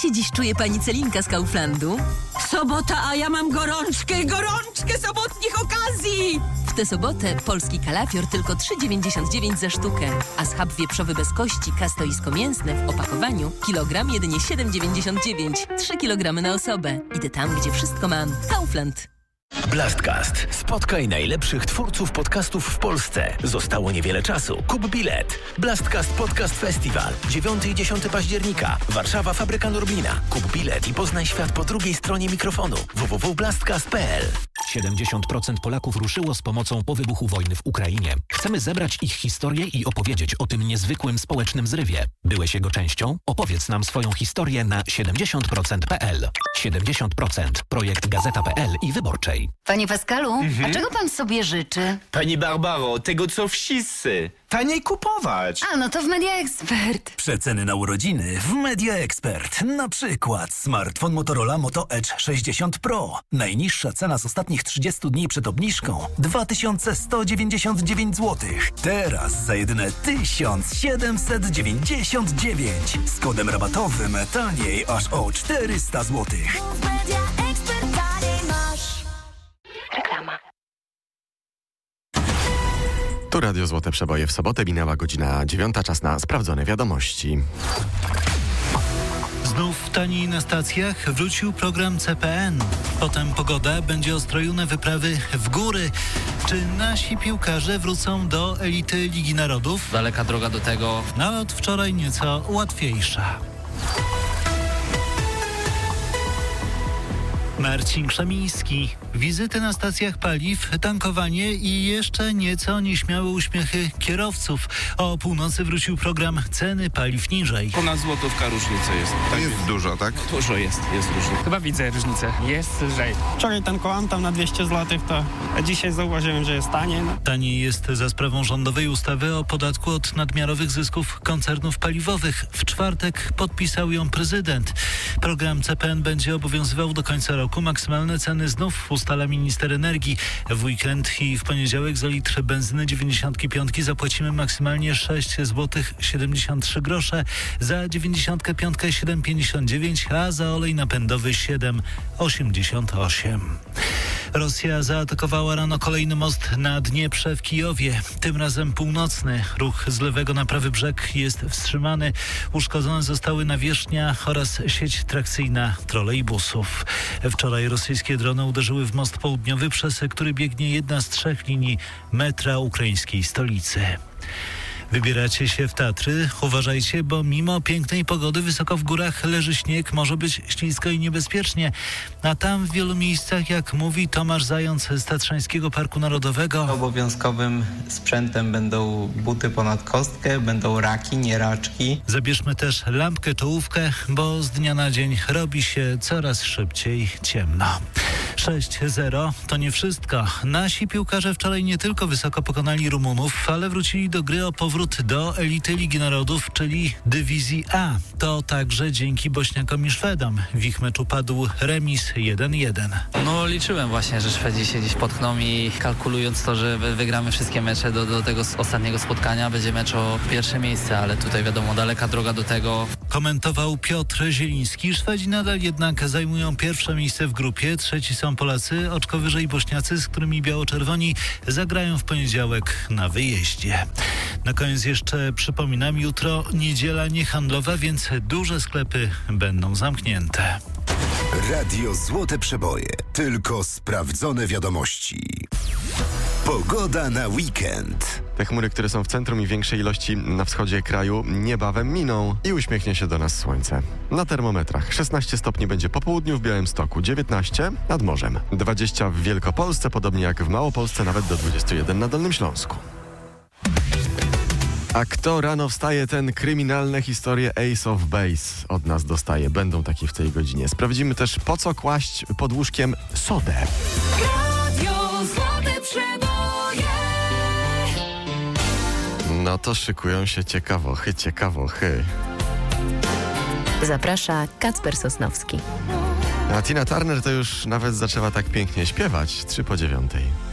się dziś czuje pani Celinka z Kauflandu? Sobota, a ja mam gorączkę sobotnich okazji! W tę sobotę polski kalafior tylko 3,99 za sztukę, a schab wieprzowy bez kości kastoisko mięsne w opakowaniu kilogram jedynie 7,99. 3 kg na osobę. Idę tam, gdzie wszystko mam. Kaufland. Blastcast. Spotkaj najlepszych twórców podcastów w Polsce. Zostało niewiele czasu. Kup bilet. Blastcast Podcast Festival. 9 i 10 października. Warszawa, Fabryka Norbina. Kup bilet i poznaj świat po drugiej stronie mikrofonu. www.blastcast.pl. 70% Polaków ruszyło z pomocą po wybuchu wojny w Ukrainie. Chcemy zebrać ich historię i opowiedzieć o tym niezwykłym społecznym zrywie. Byłeś jego częścią? Opowiedz nam swoją historię na 70%.pl. 70%. Projekt Gazeta.pl i Wyborczej. Panie Pascalu, a czego pan sobie życzy? Pani Barbaro, tego co wszyscy. Taniej kupować. A, no to w Media Expert. Przeceny na urodziny w Media Expert. Na przykład smartfon Motorola Moto Edge 60 Pro. Najniższa cena z ostatnich 30 dni przed obniżką 2199 zł. Teraz za jedyne 1799. Z kodem rabatowym taniej aż o 400 zł. Reklama. Tu Radio Złote Przeboje. W sobotę minęła godzina 9, czas na sprawdzone wiadomości. Znów taniej na stacjach wrócił program CPN. Potem pogoda, będzie ostrojone wyprawy w góry. Czy nasi piłkarze wrócą do elity Ligi Narodów? Daleka droga do tego. No, od wczoraj nieco łatwiejsza. Marcin Krzemiński. Wizyty na stacjach paliw, tankowanie i jeszcze nieco nieśmiałe uśmiechy kierowców. O północy wrócił program Ceny paliw niżej. Ponad złotówka różnica jest. Tak jest dużo, tak? Dużo jest różnica. Chyba widzę różnicę. Jest lżej. Wczoraj tankowałem tam na 200 zł, to dzisiaj zauważyłem, że jest taniej. No. Taniej jest za sprawą rządowej ustawy o podatku od nadmiarowych zysków koncernów paliwowych. W czwartek podpisał ją prezydent. Program CPN będzie obowiązywał do końca roku. Maksymalne ceny znów ustala minister energii. W weekend i w poniedziałek za litr benzyny 95 zapłacimy maksymalnie 6 zł 73 grosze, za 95 7,59, a za olej napędowy 7,88. Rosja zaatakowała rano kolejny most na Dnieprze w Kijowie, tym razem północny. Ruch z lewego na prawy brzeg jest wstrzymany. Uszkodzone zostały nawierzchnia oraz sieć trakcyjna trolejbusów. Wczoraj rosyjskie drony uderzyły w most południowy, przez który biegnie jedna z 3 linii metra ukraińskiej stolicy. Wybieracie się w Tatry? Uważajcie, bo mimo pięknej pogody wysoko w górach leży śnieg, może być ślisko i niebezpiecznie. A tam w wielu miejscach, jak mówi Tomasz Zając z Tatrzańskiego Parku Narodowego. Obowiązkowym sprzętem będą buty ponad kostkę, będą raki, nie raczki. Zabierzmy też lampkę, czołówkę, bo z dnia na dzień robi się coraz szybciej ciemno. 6-0 to nie wszystko. Nasi piłkarze wczoraj nie tylko wysoko pokonali Rumunów, ale wrócili do gry o powrót do elity Ligi Narodów, czyli dywizji A. To także dzięki Bośniakom i Szwedom. W ich meczu padł remis 1-1. No liczyłem właśnie, że Szwedzi się gdzieś potkną i kalkulując to, że wygramy wszystkie mecze do tego ostatniego spotkania, będzie mecz o pierwsze miejsce, ale tutaj wiadomo, daleka droga do tego. Komentował Piotr Zieliński. Szwedzi nadal jednak zajmują pierwsze miejsce w grupie. Trzeci są Polacy, oczko wyżej Bośniacy, z którymi biało-czerwoni zagrają w poniedziałek na wyjeździe. Na koniec jeszcze przypominam, jutro niedziela niehandlowa, więc duże sklepy będą zamknięte. Radio Złote Przeboje. Tylko sprawdzone wiadomości. Pogoda na weekend. Te chmury, które są w centrum i większej ilości na wschodzie kraju, niebawem miną i uśmiechnie się do nas słońce. Na termometrach 16 stopni będzie po południu w Białymstoku, 19 nad morzem, 20 w Wielkopolsce, podobnie jak w Małopolsce, nawet do 21 na Dolnym Śląsku. A kto rano wstaje, ten kryminalne historie Ace of Base od nas dostaje. Będą takie w tej godzinie. Sprawdzimy też, po co kłaść pod łóżkiem sodę. Radio Złote Przeboje. No to szykują się ciekawochy. Zaprasza Kacper Sosnowski. A Tina Turner to już nawet zaczęła tak pięknie śpiewać 8:03.